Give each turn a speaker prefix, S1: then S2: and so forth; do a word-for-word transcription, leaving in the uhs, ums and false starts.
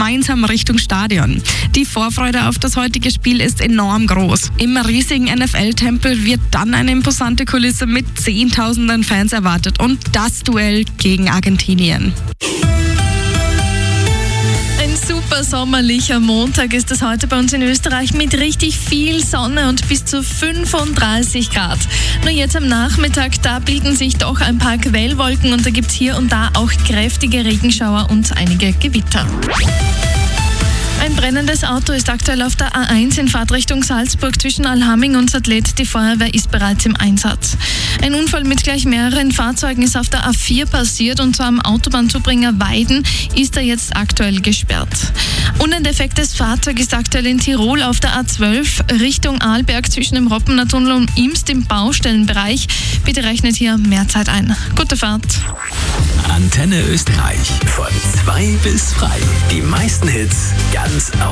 S1: gemeinsam Richtung Stadion. Die Vorfreude auf das heutige Spiel ist enorm groß. Im riesigen N F L-Tempel wird dann eine imposante Kulisse mit Zehntausenden Fans erwartet und das Duell gegen Argentinien.
S2: Ein super sommerlicher Montag ist es heute bei uns in Österreich mit richtig viel Sonne und bis zu fünfunddreißig Grad. Nur jetzt am Nachmittag, da bilden sich doch ein paar Quellwolken und da gibt es hier und da auch kräftige Regenschauer und einige Gewitter. Ein brennendes Auto ist aktuell auf der A eins in Fahrtrichtung Salzburg zwischen Allhaming und Sattlet. Die Feuerwehr ist bereits im Einsatz. Ein Unfall mit gleich mehreren Fahrzeugen ist auf der A vier passiert und zwar am Autobahnzubringer Weiden ist er jetzt aktuell gesperrt. Und ein defektes Fahrzeug ist aktuell in Tirol auf der A zwölf Richtung Arlberg zwischen dem Roppener Tunnel und Imst im Baustellenbereich. Bitte rechnet hier mehr Zeit ein. Gute Fahrt.
S3: Antenne Österreich von zwei bis drei. Die meisten Hits ganz aus